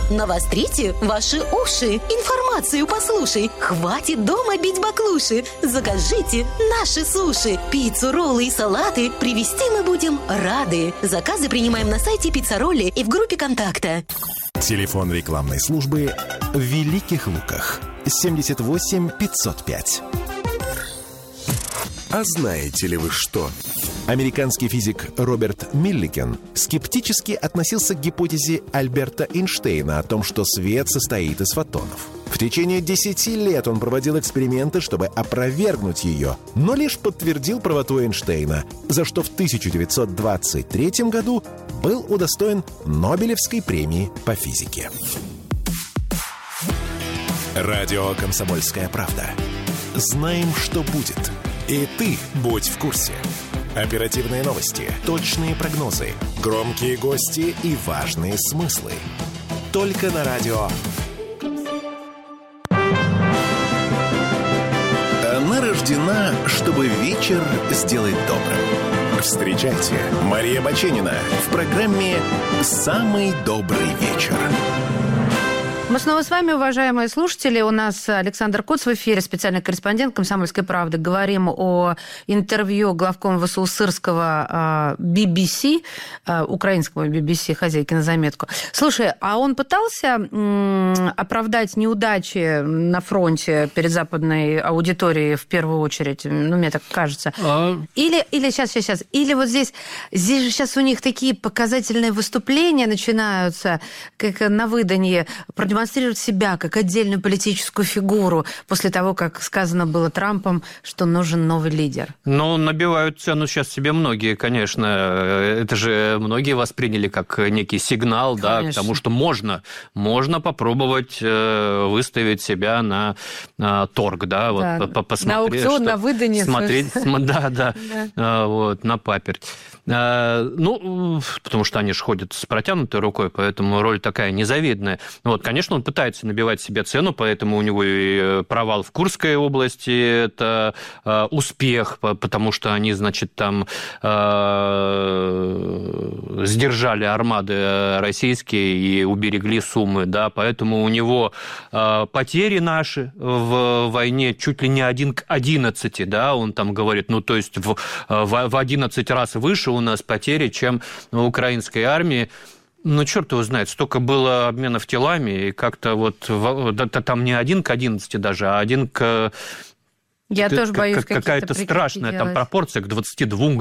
Навострите ваши уши, информацию послушай. Хватит дома бить баклуши. Закажите наши суши. Пиццу, роллы и салаты привезти мы будем рады. Заказы принимаем на сайте Пиццаролли и в группе «Контакта». Телефон рекламной службы в Великих Луках 78 505. А знаете ли вы что? Американский физик Роберт Милликен скептически относился к гипотезе Альберта Эйнштейна о том, что свет состоит из фотонов. В течение 10 лет он проводил эксперименты, чтобы опровергнуть ее, но лишь подтвердил правоту Эйнштейна, за что в 1923 году был удостоен Нобелевской премии по физике. Радио «Комсомольская правда». Знаем, что будет. И ты будь в курсе. Оперативные новости, точные прогнозы, громкие гости и важные смыслы. Только на радио. Она рождена, чтобы вечер сделать добрым. Встречайте, Мария Баченина в программе «Самый добрый вечер». Мы снова с вами, уважаемые слушатели. У нас Александр Коц в эфире, специальный корреспондент «Комсомольской правды». Говорим о интервью главкома ВСУ Сырского BBC, украинского BBC, хозяйки на заметку. Слушай, а он пытался оправдать неудачи на фронте перед западной аудиторией в первую очередь? Ну, мне так кажется. Или сейчас. Или вот здесь же сейчас у них такие показательные выступления начинаются, как на выданье, продемонстрировать себя как отдельную политическую фигуру после того, как сказано было Трампом, что нужен новый лидер. Ну, набивают цену сейчас себе многие, конечно. Это же многие восприняли как некий сигнал, да, к тому, что можно попробовать выставить себя на торг, да, вот посмотреть. На аукцион, на выданье. Смотреть, вот, на паперть. Ну, потому что они же ходят с протянутой рукой, поэтому роль такая незавидная. Вот, конечно, он пытается набивать себе цену, поэтому у него и провал в Курской области – это успех, потому что они, значит, там сдержали армады российские и уберегли Сумы, да, поэтому у него потери наши в войне чуть ли не 1 к 11, да, он там говорит, ну, то есть в 11 раз выше у нас потери, чем у украинской армии. Ну, черт его знает, столько было обменов телами, и как-то вот там не 1 к 11 даже, а 1 к... Я тоже боюсь какая-то страшная там пропорция к 22